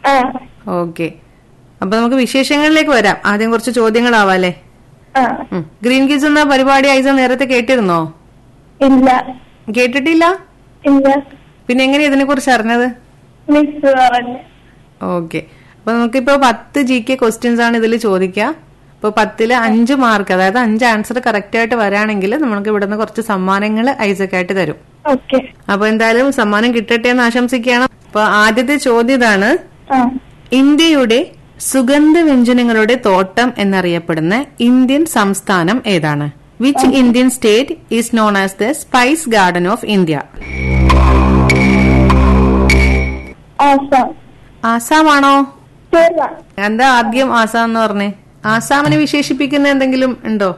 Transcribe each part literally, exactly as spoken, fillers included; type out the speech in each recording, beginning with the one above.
Okay, അപ്പൊ നമുക്ക് വിശേഷങ്ങളിലേക്ക് വരാം. ആദ്യം കുറച്ച് ചോദ്യങ്ങളാവാല്ലേ? ഗ്രീൻ കിഡ്സ് എന്ന പരിപാടി ഐസ നേരത്തെ കേട്ടിരുന്നോ? ഇല്ല. കേട്ടിട്ടില്ല? ഇല്ല. പിന്നെ എങ്ങനെയാ ഇതിനെ കുറിച്ച് അറിഞ്ഞത്? മിസ് പറഞ്ഞു. ഓക്കെ, അപ്പൊ നമുക്കിപ്പോ പത്ത് ജി കെ ക്വസ്റ്റ്യൻസ് ആണ് ഇതിൽ ചോദിക്കുക. ഇപ്പൊ പത്തില് അഞ്ച് മാർക്ക്, അതായത് അഞ്ച് ആൻസർ കറക്റ്റ് ആയിട്ട് വരാണെങ്കിൽ നമുക്ക് ഇവിടുന്ന് കുറച്ച് സമ്മാനങ്ങൾ ഐസക്കായിട്ട് തരും. അപ്പൊ എന്തായാലും സമ്മാനം കിട്ടട്ടെ എന്ന് ആശംസിക്കുകയാണ്. അപ്പൊ ആദ്യത്തെ ചോദ്യം ഇതാണ്: ഇന്ത്യയുടെ സുഗന്ധ വ്യഞ്ജനങ്ങളുടെ തോട്ടം എന്നറിയപ്പെടുന്ന ഇന്ത്യൻ സംസ്ഥാനം ഏതാണ്? Which Indian state is known as the spice garden of India? Assam ആണോ? എന്താ ആദ്യം ആസാം എന്ന് പറഞ്ഞേ? ആസാമിനെ വിശേഷിപ്പിക്കുന്ന എന്തെങ്കിലും ഉണ്ടോ?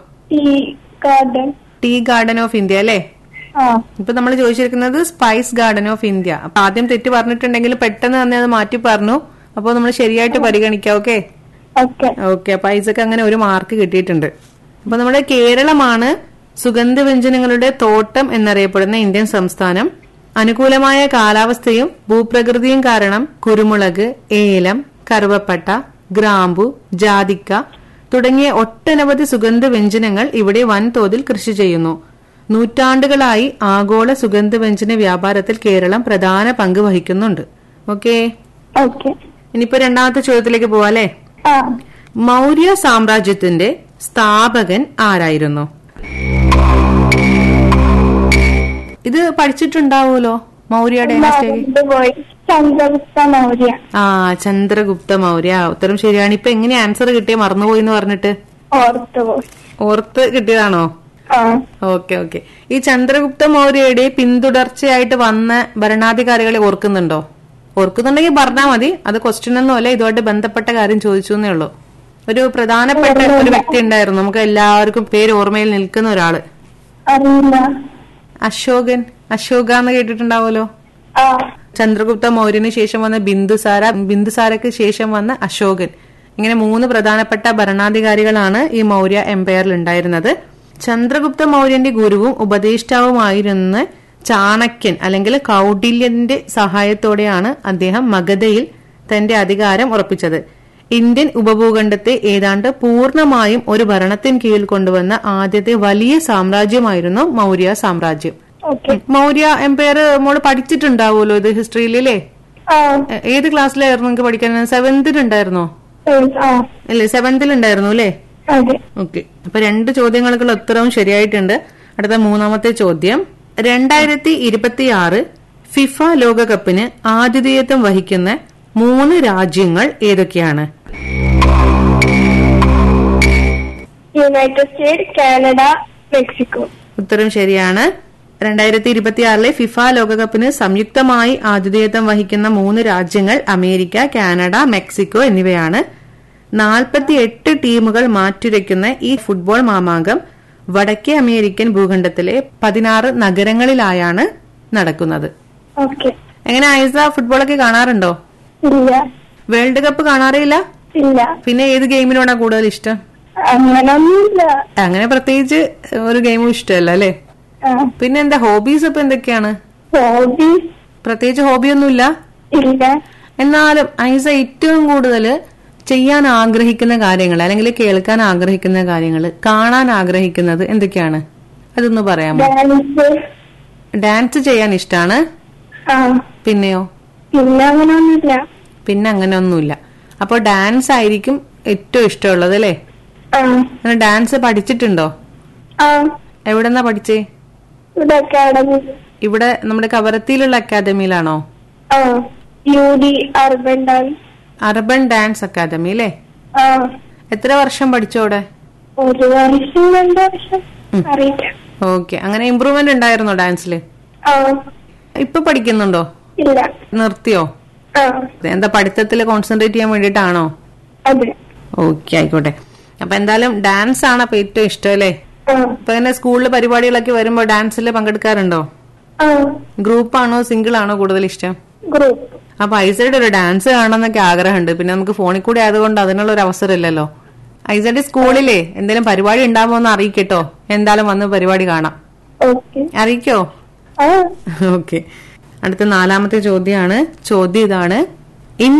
ടീ ഗാർഡൻ ഓഫ് ഇന്ത്യ അല്ലേ? ഇപ്പൊ നമ്മൾ ചോദിച്ചിരിക്കുന്നത് സ്പൈസ് ഗാർഡൻ ഓഫ് ഇന്ത്യ. അപ്പൊ ആദ്യം തെറ്റ് പറഞ്ഞിട്ടുണ്ടെങ്കിൽ പെട്ടെന്ന് തന്നെ അത് മാറ്റി പറഞ്ഞു. അപ്പൊ നമ്മൾ ശരിയായിട്ട് പരിഗണിക്കാം. ഓക്കെ ഓക്കെ അപ്പൊ ഐസക്ക് അങ്ങനെ ഒരു മാർക്ക് കിട്ടിയിട്ടുണ്ട്. അപ്പൊ നമ്മുടെ കേരളമാണ് സുഗന്ധ വ്യഞ്ജനങ്ങളുടെ തോട്ടം എന്നറിയപ്പെടുന്ന ഇന്ത്യൻ സംസ്ഥാനം. അനുകൂലമായ കാലാവസ്ഥയും ഭൂപ്രകൃതിയും കാരണം കുരുമുളക്, ഏലം, കറുവപ്പട്ട, ഗ്രാമ്പു, ജാതിക്ക തുടങ്ങിയ ഒട്ടനവധി സുഗന്ധ വ്യഞ്ജനങ്ങൾ ഇവിടെ വൻതോതിൽ കൃഷി ചെയ്യുന്നു. നൂറ്റാണ്ടുകളായി ആഗോള സുഗന്ധ വ്യഞ്ജന വ്യാപാരത്തിൽ കേരളം പ്രധാന പങ്ക് വഹിക്കുന്നുണ്ട്. ഓക്കെ, ഇനിയിപ്പോ രണ്ടാമത്തെ ചോദ്യത്തിലേക്ക് പോവാല്ലേ? മൗര്യ സാമ്രാജ്യത്തിന്റെ സ്ഥാപകൻ ആരായിരുന്നു? ഇത് പഠിച്ചിട്ടുണ്ടാവൂലോ, മൗര്യ ഡൈനാസ്റ്റി. ചന്ദ്രഗുപ്ത മൗര്യ. ആ, ചന്ദ്രഗുപ്ത മൗര്യ. ഉത്തരം ശരിയാണ്. ഇപ്പൊ എങ്ങനെ ആൻസർ കിട്ടിയ മറന്നുപോയി എന്ന് പറഞ്ഞിട്ട് ഓർത്ത് കിട്ടിയതാണോ? ഓക്കെ ഓക്കെ ഈ ചന്ദ്രഗുപ്ത മൗര്യയുടെ പിന്തുടർച്ചയായിട്ട് വന്ന ഭരണാധികാരികളെ ഓർക്കുന്നുണ്ടോ? ഓർക്കുന്നുണ്ടെങ്കിൽ പറഞ്ഞാൽ മതി. അത് ക്വസ്റ്റ്യൻ ഒന്നും അല്ല, ഇതുമായിട്ട് ബന്ധപ്പെട്ട കാര്യം ചോദിച്ചു എന്നേ ഉള്ളൂ. ഒരു പ്രധാനപ്പെട്ട ഒരു വ്യക്തി ഉണ്ടായിരുന്നു, നമുക്ക് എല്ലാവർക്കും പേര് ഓർമ്മയിൽ നിൽക്കുന്ന ഒരാള്. അശോകൻ. അശോക എന്ന് കേട്ടിട്ടുണ്ടാവുമല്ലോ. ചന്ദ്രഗുപ്ത മൗര്യന് ശേഷം വന്ന ബിന്ദുസാര, ബിന്ദുസാരക്ക് ശേഷം വന്ന അശോകൻ. ഇങ്ങനെ മൂന്ന് പ്രധാനപ്പെട്ട ഭരണാധികാരികളാണ് ഈ മൗര്യ എംപയറിൽ ഉണ്ടായിരുന്നത്. ചന്ദ്രഗുപ്ത മൗര്യന്റെ ഗുരുവും ഉപദേഷ്ടാവുമായിരുന്ന ചാണക്യൻ അല്ലെങ്കിൽ കൗടില്യന്റെ സഹായത്തോടെയാണ് അദ്ദേഹം മഗധയിൽ തന്റെ അധികാരം ഉറപ്പിച്ചത്. ഇന്ത്യൻ ഉപഭൂഖണ്ഡത്തെ ഏതാണ്ട് പൂർണ്ണമായും ഒരു ഭരണത്തിന് കീഴിൽ കൊണ്ടുവന്ന ആദ്യത്തെ വലിയ സാമ്രാജ്യമായിരുന്നു മൗര്യ സാമ്രാജ്യം. മൗര്യ എംപയർ മോള് പഠിച്ചിട്ടുണ്ടാവുമല്ലോ ഇത് ഹിസ്റ്ററിയിലല്ലേ? ഏത് ക്ലാസ്സിലായിരുന്നു നിങ്ങൾക്ക് പഠിക്കാൻ? സെവന്തിലുണ്ടായിരുന്നോ? അല്ലേ, സെവന്തിലുണ്ടായിരുന്നു അല്ലേ? ഓക്കെ, അപ്പൊ രണ്ട് ചോദ്യങ്ങൾക്കുള്ള ഉത്തരവും ശരിയായിട്ടുണ്ട്. അടുത്ത മൂന്നാമത്തെ ചോദ്യം: രണ്ടായിരത്തി ഇരുപത്തി ആറ് ഫിഫ ലോകകപ്പിന് ആതിഥേയത്വം വഹിക്കുന്ന മൂന്ന് രാജ്യങ്ങൾ ഏതൊക്കെയാണ്? United States, Canada, Mexico. ഉത്തരം ശരിയാണ്. രണ്ടായിരത്തി ഇരുപത്തി ആറിലെ ഫിഫ ലോകകപ്പിന് സംയുക്തമായി ആതിഥേയത്വം വഹിക്കുന്ന മൂന്ന് രാജ്യങ്ങൾ അമേരിക്ക, കാനഡ, മെക്സിക്കോ എന്നിവയാണ്. നാൽപ്പത്തി എട്ട് ടീമുകൾ മാറ്റുരയ്ക്കുന്ന ഈ ഫുട്ബോൾ മാമാങ്കം വടക്കേ അമേരിക്കൻ ഭൂഖണ്ഡത്തിലെ പതിനാറ് നഗരങ്ങളിലായാണ് നടക്കുന്നത്. എങ്ങനെ ഐസ, ഫുട്ബോളൊക്കെ കാണാറുണ്ടോ? വേൾഡ് കപ്പ് കാണാറില്ല? പിന്നെ ഏത് ഗെയിമിനോടാ കൂടുതൽ ഇഷ്ടം? അങ്ങനെ പ്രത്യേകിച്ച് ഒരു ഗെയിമും ഇഷ്ടമല്ല അല്ലേ? പിന്നെ എന്താ ഹോബീസ് ഇപ്പൊ എന്തൊക്കെയാണ്? പ്രത്യേകിച്ച് ഹോബിയൊന്നുമില്ല. എന്നാലും ഐസ ഏറ്റവും കൂടുതൽ ചെയ്യാൻ ആഗ്രഹിക്കുന്ന കാര്യങ്ങൾ അല്ലെങ്കിൽ കേൾക്കാൻ ആഗ്രഹിക്കുന്ന കാര്യങ്ങൾ, കാണാൻ ആഗ്രഹിക്കുന്നത് എന്തൊക്കെയാണ്? അതൊന്ന് പറയാമോ? ഡാൻസ് ചെയ്യാൻ ഇഷ്ടാണ്. പിന്നെയോ? പിന്നെ അങ്ങനെ ഒന്നുമില്ല. അപ്പൊ ഡാൻസ് ആയിരിക്കും ഏറ്റവും ഇഷ്ടമുള്ളത് അല്ലേ? ഡാൻസ് പഠിച്ചിട്ടുണ്ടോ? എവിടെന്നാ പഠിച്ചേ? ഇവിടെ നമ്മുടെ കവരത്തിയിലുള്ള അക്കാദമിയിലാണോ? അർബൻ ഡാൻസ് അക്കാദമി അല്ലേ? എത്ര വർഷം പഠിച്ചോടെ? ഓക്കെ, അങ്ങനെ ഇമ്പ്രൂവ്മെന്റ് ഉണ്ടായിരുന്നോ ഡാൻസില്? ഇപ്പൊ പഠിക്കുന്നുണ്ടോ? നിർത്തിയോ? എന്താ പഠിത്തത്തില് കോൺസെൻട്രേറ്റ് ചെയ്യാൻ വേണ്ടിട്ടാണോ? ഓക്കെ, ആയിക്കോട്ടെ. അപ്പൊ എന്തായാലും ഡാൻസ് ആണ് അപ്പൊ ഏറ്റവും ഇഷ്ടം അല്ലേ? ഇപ്പൊ ഇങ്ങനെ സ്കൂളില് പരിപാടികളൊക്കെ വരുമ്പോ ഡാൻസിൽ പങ്കെടുക്കാറുണ്ടോ? ഗ്രൂപ്പാണോ സിംഗിൾ ആണോ കൂടുതൽ ഇഷ്ടം? അപ്പൊ ഐസയുടെ ഒരു ഡാൻസ് കാണണമെന്നൊക്കെ ആഗ്രഹമുണ്ട്. പിന്നെ നമുക്ക് ഫോണിൽ കൂടെ ആയതുകൊണ്ട് അതിനുള്ള ഒരു അവസരം ഇല്ലല്ലോ. ഐസയുടെ സ്കൂളിലെ എന്തെങ്കിലും പരിപാടി ഉണ്ടാവുമോ എന്ന് അറിയിക്കട്ടോ. എന്തായാലും വന്ന് പരിപാടി കാണാം. അറിയിക്കോ? ഓക്കെ, അടുത്ത നാലാമത്തെ ചോദ്യമാണ്. ചോദ്യം ഇതാണ്: